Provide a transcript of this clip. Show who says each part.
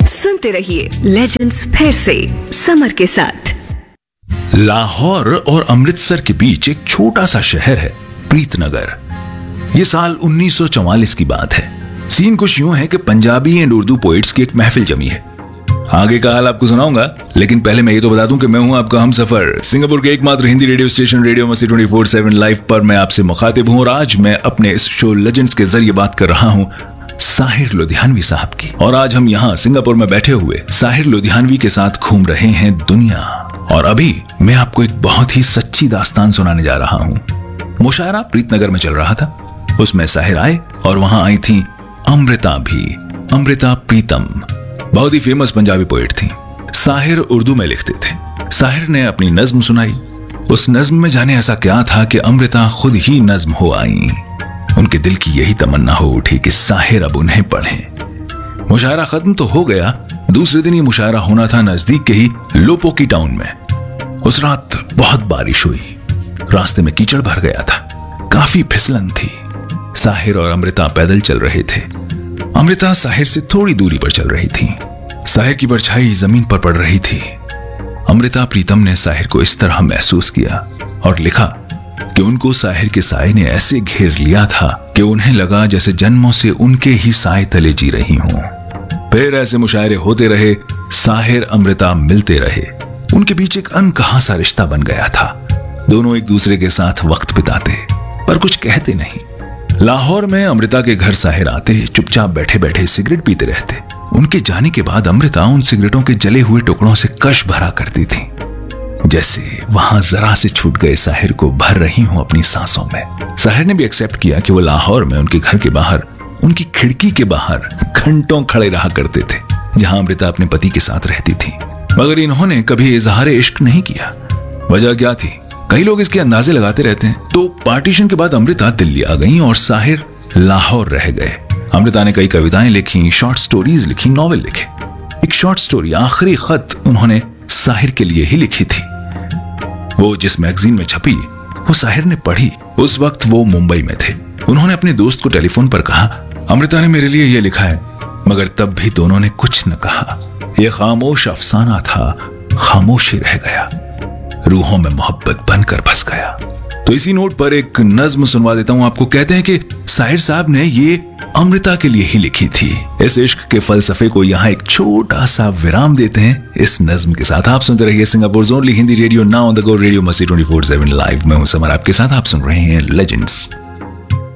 Speaker 1: सुनते रहिए लेजेंड्स फिर से समर के साथ।
Speaker 2: लाहौर और अमृतसर के बीच एक छोटा सा शहर है प्रीतनगर। ये साल 1944 की बात है। सीन कुछ यूं है कि पंजाबी एंड उर्दू पोइट्स की एक महफिल जमी है। आगे का हाल आपको सुनाऊंगा, लेकिन पहले मैं ये तो बता दूं कि मैं हूं आपका हमसफर, सिंगापुर के एकमात्र हिंदी रेडियो स्टेशन रेडियो मस्ती 24/7 लाइव पर मैं आपसे मुखातिब हूं। और आज मैं अपने इस शो लेजेंड्स के जरिए बात कर रहा हूं साहिर लुधियानवी साहब की। और आज हम यहाँ सिंगापुर में बैठे हुए साहिर लुधियानवी के साथ घूम रहे हैं दुनिया। और अभी मैं आपको एक बहुत ही सच्ची दास्तान सुनाने जा रहा हूँ। मुशायरा प्रीतनगर में चल रहा था, उसमें साहिर आए और वहां आई थी अमृता भी, अमृता प्रीतम, बहुत ही फेमस पंजाबी पोएट थी। साहिर उर्दू में लिखते थे। साहिर ने अपनी नज्म सुनाई। उस नज्म में जाने ऐसा क्या था कि अमृता खुद ही नज्म हो आई। उनके दिल की यही तमन्ना हो उठी कि साहिर अब उन्हें पढ़ें। मुशायरा खत्म तो हो गया। दूसरे दिन ये मुशायरा होना था नजदीक के ही लोपोकी टाउन में। उस रात बहुत बारिश हुई, रास्ते में कीचड़ भर गया था, काफी फिसलन थी। साहिर और अमृता पैदल चल रहे थे। अमृता साहिर से थोड़ी दूरी पर चल रही थी। साहिर की परछाई जमीन पर पड़ रही थी। अमृता प्रीतम ने साहिर को इस तरह महसूस किया और लिखा कि उनको साहिर के साए ने ऐसे घेर लिया था कि उन्हें लगा जैसे जन्मों से उनके ही साए तले जी रही हूं। फिर ऐसे मुशायरे होते रहे, साहिर अमृता मिलते रहे। उनके बीच एक अनकहा सा रिश्ता बन गया था। दोनों एक दूसरे के साथ वक्त बिताते पर कुछ कहते नहीं। लाहौर में अमृता के घर साहिर आते, चुपचाप बैठे बैठे सिगरेट पीते रहते। उनके जाने के बाद अमृता उन सिगरेटों के जले हुए टुकड़ों से कश भरा करती थी, जैसे वहां जरा से छूट गए साहिर को भर रही हूं अपनी सांसों में। साहिर ने भी एक्सेप्ट किया कि वो लाहौर में उनके घर के बाहर, उनकी खिड़की के बाहर घंटों खड़े रहा करते थे, जहां अमृता अपने पति के साथ रहती थी। मगर इन्होंने कभी इजहार इश्क नहीं किया। वजह क्या थी? कई लोग इसके अंदाजे लगाते रहते हैं। तो पार्टीशन के बाद अमृता दिल्ली आ गई और साहिर लाहौर रह गए। अमृता ने कई कविताएं लिखी, शॉर्ट स्टोरीज लिखी, नॉवेल लिखे। एक शॉर्ट स्टोरी, आखिरी खत, उन्होंने साहिर के लिए ही लिखी थी। वो जिस मैगजीन में छपी वो साहिर ने पढ़ी। उस वक्त वो मुंबई में थे। उन्होंने अपने दोस्त को टेलीफोन पर कहा, अमृता ने मेरे लिए ये लिखा है। मगर तब भी दोनों ने कुछ न कहा। यह खामोश अफसाना था, खामोशी रह गया, रूहों में मोहब्बत बनकर बस गया। तो इसी नोट पर एक नज्म सुनवा देता हूं आपको। कहते हैं कि साहिर साहब ने ये अमृता के लिए ही लिखी थी। इस इश्क के फलसफे को यहाँ एक छोटा सा विराम देते हैं इस नज्म के साथ। आप सुनते रहिए Singapore only Hindi radio, now on the go radio मस्ती 24/7 लाइव में हूं समर आपके साथ। आप सुन रहे हैं लेजेंड्स।